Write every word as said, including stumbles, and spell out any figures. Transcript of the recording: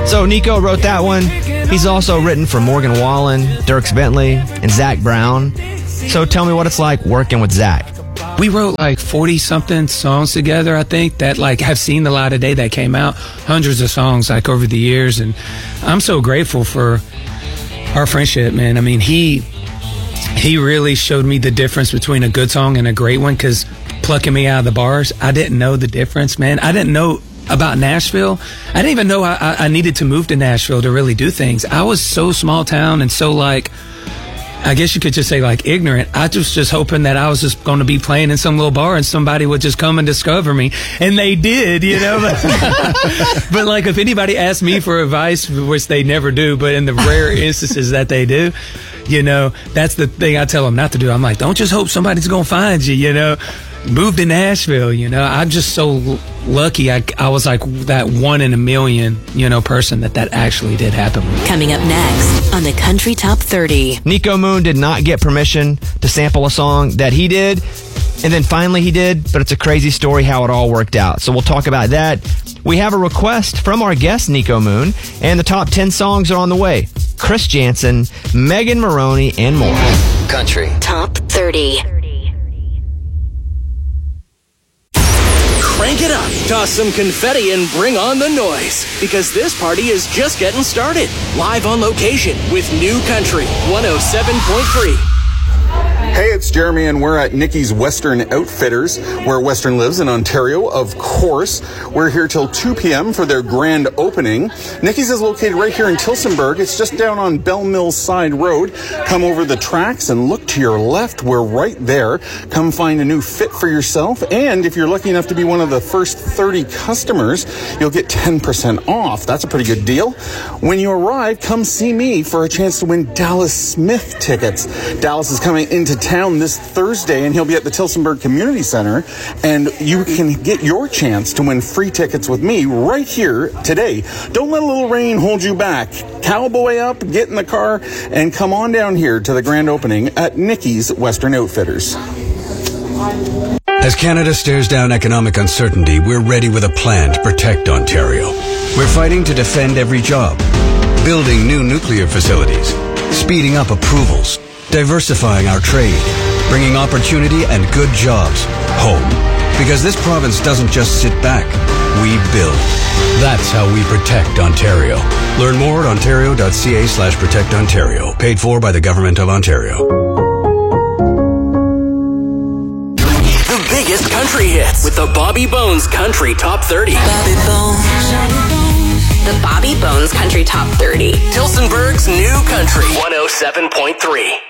So Nico wrote that one. He's also written for Morgan Wallen, Dierks Bentley, and Zach Brown. So tell me what it's like working with Zach. We wrote like forty-something songs together, I think, that like have seen the light of day that came out. Hundreds of songs like over the years. And I'm so grateful for our friendship, man. I mean, he he really showed me the difference between a good song and a great one, because plucking me out of the bars, I didn't know the difference, man. I didn't know about Nashville. I didn't even know I, I needed to move to Nashville to really do things. I was so small town and so like, I guess you could just say like ignorant. I was just hoping that I was just going to be playing in some little bar and somebody would just come and discover me. And they did, you know. But like if anybody asked me for advice, which they never do, but in the rare instances that they do, you know, that's the thing I tell them not to do. I'm like, don't just hope somebody's going to find you, you know. Move to Nashville, you know. I'm just so lucky. I, I was like that one in a million, you know, person that that actually did happen. Coming up next on the Country Top thirty. Nico Moon did not get permission to sample a song that he did, and then finally he did, but it's a crazy story how it all worked out. So we'll talk about that. We have a request from our guest, Nico Moon, and the top ten songs are on the way. Chris Janson, Megan Moroney, and more. Country Top thirty. Crank it up, toss some confetti, and bring on the noise, because this party is just getting started. Live on location with New Country one oh seven point three. Hey, it's Jeremy, and we're at Nicky's Western Outfitters, where Western lives in Ontario, of course. We're here till two p.m. for their grand opening. Nicky's is located right here in Tillsonburg. It's just down on Bell Mills Side Road. Come over the tracks and look to your left. We're right there. Come find a new fit for yourself. And if you're lucky enough to be one of the first thirty customers, you'll get ten percent off. That's a pretty good deal. When you arrive, come see me for a chance to win Dallas Smith tickets. Dallas is coming into town this Thursday, and he'll be at the Tillsonburg Community Center, and you can get your chance to win free tickets with me right here today. Don't let a little rain hold you back. Cowboy up, get in the car, and come on down here to the grand opening at Nicky's Western Outfitters. As Canada stares down economic uncertainty, we're ready with a plan to protect Ontario. We're fighting to defend every job, building new nuclear facilities, speeding up approvals, diversifying our trade, bringing opportunity and good jobs home. Because this province doesn't just sit back, we build. That's how we protect Ontario. Learn more at ontario.ca slash protect Ontario. Paid for by the Government of Ontario. The biggest country hits with the Bobby Bones Country Top thirty. Bobby Bones. The Bobby Bones Country Top thirty. Tillsonburg's New Country one oh seven point three.